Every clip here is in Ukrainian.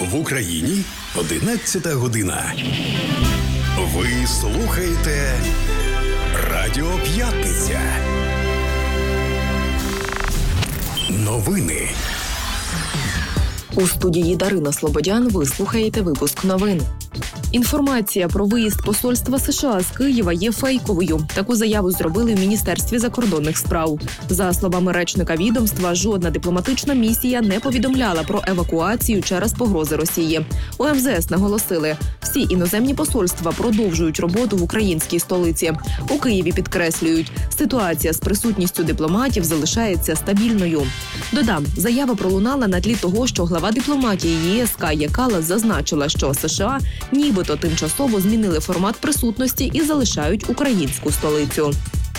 В Україні 11 година. Ви слухаєте Радіо П'ятниця. Новини. У студії Дарина Слободян ви слухаєте випуск новин. Інформація про виїзд посольства США з Києва є фейковою. Таку заяву зробили в Міністерстві закордонних справ. За словами речника відомства, жодна дипломатична місія не повідомляла про евакуацію через погрози Росії. У МЗС наголосили, всі іноземні посольства продовжують роботу в українській столиці. У Києві підкреслюють, ситуація з присутністю дипломатів залишається стабільною. Додам, заява пролунала на тлі того, що глава дипломатії ЄС Кая Каллас зазначила, що США нібито тимчасово змінили формат присутності і залишають українську столицю.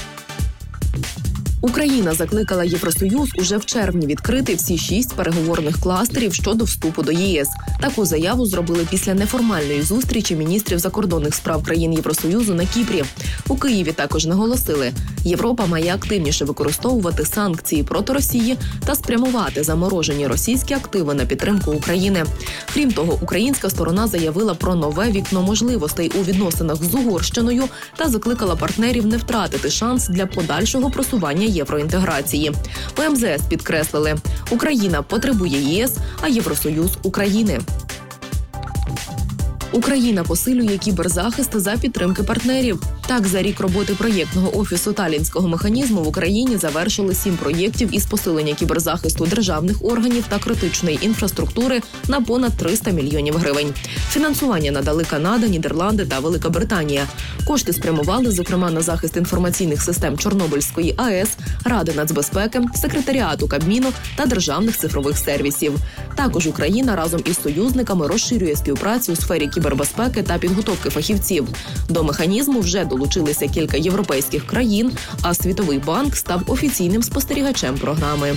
Україна закликала Євросоюз уже в червні відкрити всі 6 переговорних кластерів щодо вступу до ЄС. Таку заяву зробили після неформальної зустрічі міністрів закордонних справ країн Євросоюзу на Кіпрі. У Києві також наголосили, Європа має активніше використовувати санкції проти Росії та спрямувати заморожені російські активи на підтримку України. Крім того, українська сторона заявила про нове вікно можливостей у відносинах з Угорщиною та закликала партнерів не втратити шанс для подальшого просування євроінтеграції. У МЗС підкреслили, Україна потребує ЄС, а Євросоюз – України. Україна посилює кіберзахист за підтримки партнерів. Так, за рік роботи проєктного офісу Таллінського механізму в Україні завершили 7 проєктів із посилення кіберзахисту державних органів та критичної інфраструктури на понад 300 мільйонів гривень. Фінансування надали Канада, Нідерланди та Велика Британія. Кошти спрямували, зокрема, на захист інформаційних систем Чорнобильської АЕС, Ради нацбезпеки, Секретаріату Кабміну та державних цифрових сервісів. Також Україна разом із союзниками розширює співпрацю у сфері кібербезпеки та підготовки фахівців. До механізму вже долучилися кілька європейських країн, а Світовий банк став офіційним спостерігачем програми.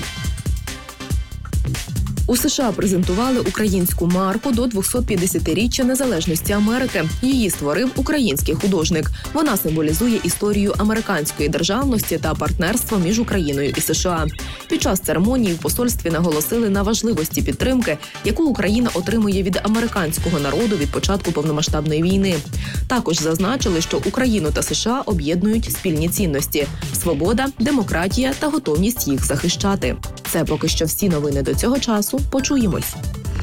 У США презентували українську марку до 250-річчя незалежності Америки. Її створив український художник. Вона символізує історію американської державності та партнерство між Україною і США. Під час церемонії в посольстві наголосили на важливості підтримки, яку Україна отримує від американського народу від початку повномасштабної війни. Також зазначили, що Україну та США об'єднують спільні цінності – свобода, демократія та готовність їх захищати. Це поки що всі новини до цього часу. Почуємось.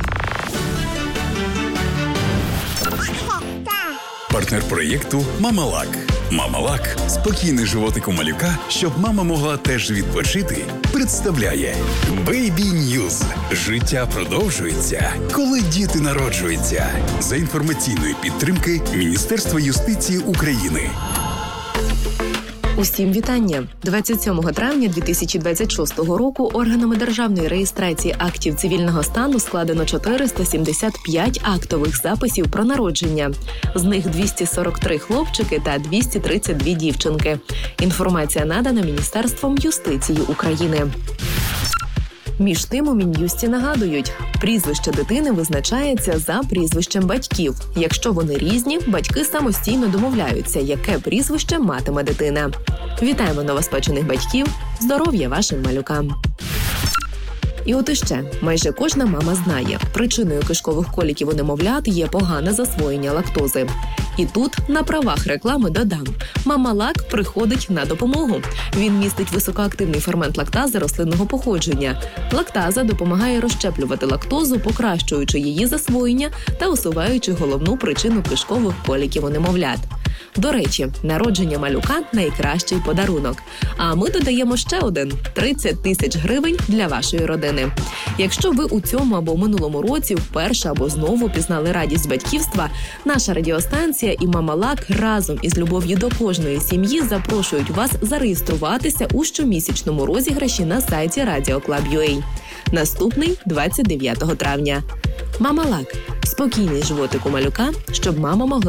Партнер проєкту «Мамалак». «Мамалак» – спокійний животик у малюка, щоб мама могла теж відпочити, представляє Baby News. Життя продовжується, коли діти народжуються. За інформаційної підтримки Міністерства юстиції України. Усім вітання! 27 травня 2026 року органами державної реєстрації актів цивільного стану складено 475 актових записів про народження. З них 243 хлопчики та 232 дівчинки. Інформація надана Міністерством юстиції України. Між тим у Мін'юсті нагадують, прізвище дитини визначається за прізвищем батьків. Якщо вони різні, батьки самостійно домовляються, яке прізвище матиме дитина. Вітаємо новоспечених батьків! Здоров'я вашим малюкам! І от іще, майже кожна мама знає, причиною кишкових коліків у немовлят є погане засвоєння лактози. І тут на правах реклами додам. Мамалак приходить на допомогу. Він містить високоактивний фермент лактази рослинного походження. Лактаза допомагає розщеплювати лактозу, покращуючи її засвоєння та усуваючи головну причину кишкових коліків у немовлят. До речі, народження малюка – найкращий подарунок. А ми додаємо ще один – 30 тисяч гривень для вашої родини. Якщо ви у цьому або минулому році вперше або знову пізнали радість батьківства, наша радіостанція і Мамалак разом із любов'ю до кожної сім'ї запрошують вас зареєструватися у щомісячному розіграші на сайті Radio.Club.ua. Наступний – 29 травня. Мамалак – спокійний животик у малюка, щоб мама могла